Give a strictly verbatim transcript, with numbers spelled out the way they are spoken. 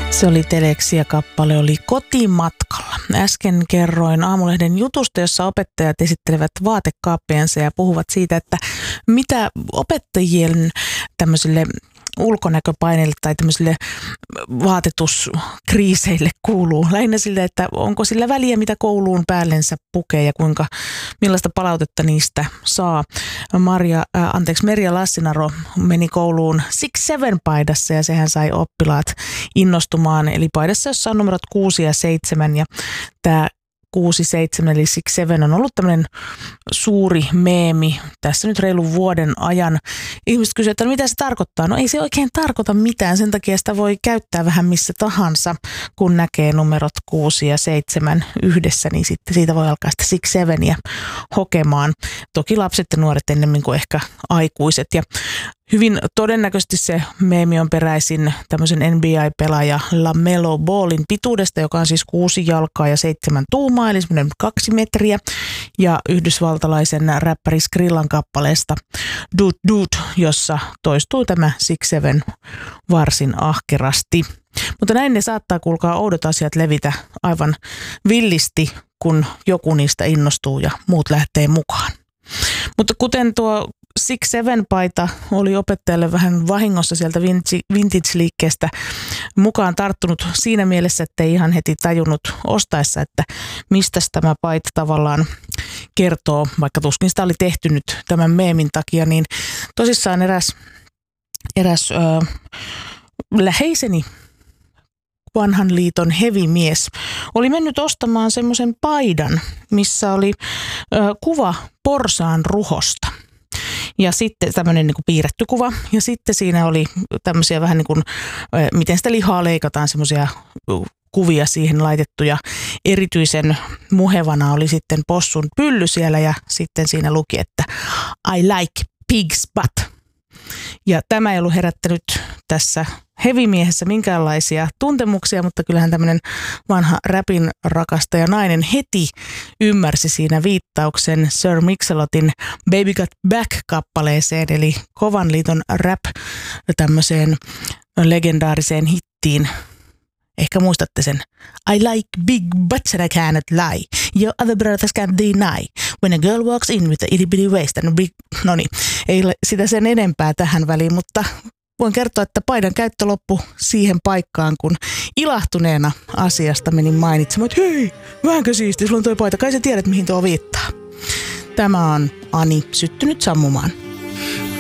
Se oli Teleksi ja kappale oli Kotimatkalla. Äsken kerroin Aamulehden jutusta, jossa opettajat esittelevät vaatekaappiansa ja puhuvat siitä, että mitä opettajien tämmöisille ulkonäköpaineille tai tämmöisille vaatetuskriiseille kuuluu. Lähinnä sille, että onko sillä väliä, mitä kouluun päällensä pukee ja kuinka, millaista palautetta niistä saa. Maria, äh, anteeksi, Merja Lassinaro meni kouluun Six Seven paidassa ja sehän sai oppilaat innostumaan. Eli paidassa, jossa on numerot kuusi ja seitsemän ja tämä kuusi seitsemän eli Six Seven on ollut tämmöinen suuri meemi tässä nyt reilun vuoden ajan. Ihmiset kysyvät, että no mitä se tarkoittaa? No ei se oikein tarkoita mitään, sen takia sitä voi käyttää vähän missä tahansa, kun näkee numerot kuusi ja seitsemän yhdessä, niin sitten siitä voi alkaa sitä Six Seveniä hokemaan. Toki lapset ja nuoret ennemmin kuin ehkä aikuiset. Ja hyvin todennäköisesti se meemi on peräisin tämmöisen N B A-pelaaja LaMelo Ballin pituudesta, joka on siis kuusi jalkaa ja seitsemän tuumaa, eli semmoinen kaksi metriä. Ja yhdysvaltalaisen räppäri Skrillan kappaleesta Doot Doot, jossa toistuu tämä Six Seven varsin ahkerasti. Mutta näin ne saattaa, kuulkaa, oudot asiat levitä aivan villisti, kun joku niistä innostuu ja muut lähtee mukaan. Mutta kuten tuo Six Seven-paita oli opettajalle vähän vahingossa sieltä vintage-liikkeestä mukaan tarttunut siinä mielessä, että ei ihan heti tajunnut ostaessa, että mistä tämä paita tavallaan kertoo, vaikka tuskin sitä oli tehty nyt tämän meemin takia, niin tosissaan eräs, eräs ö, läheiseni vanhan liiton hevimies oli mennyt ostamaan semmoisen paidan, missä oli ö, kuva porsaan ruhosta. Ja sitten tämmöinen niin kuin piirretty kuva. Ja sitten siinä oli tämmöisiä vähän niin kuin, miten sitä lihaa leikataan, semmoisia kuvia siihen laitettuja. Erityisen muhevana oli sitten possun pylly siellä ja sitten siinä luki, että I like pig's butt. Ja tämä ei ollut herättänyt tässä hevimiehessä minkäänlaisia tuntemuksia, mutta kyllähän tämmöinen vanha räpin rakastaja nainen heti ymmärsi siinä viittauksen Sir Mix-a-Lotin Baby Got Back-kappaleeseen, eli Kovan liiton rap tämmöiseen legendaariseen hittiin. Ehkä muistatte sen. I like big butts and I cannot lie. Your other brothers can't deny. When a girl walks in with a itty bitty waist and a big... No niin, ei ole sitä sen enempää tähän väliin, mutta voin kertoa, että paidan käyttö loppui siihen paikkaan, kun ilahtuneena asiasta menin mainitsemaan, että hei, vähänkö siistiä, sulla on toi paita, kai sä tiedät mihin tuo viittaa. Tämä on Ani syttynyt sammumaan.